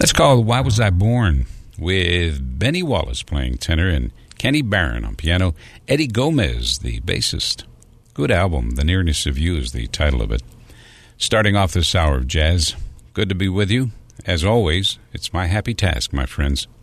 Let's call Why Was I Born, with Benny Wallace playing tenor and Kenny Barron on piano, Eddie Gomez, the bassist. Good album. The Nearness of You is the title of it. Starting off this hour of jazz, good to be with you. As always, it's my happy task, my friends.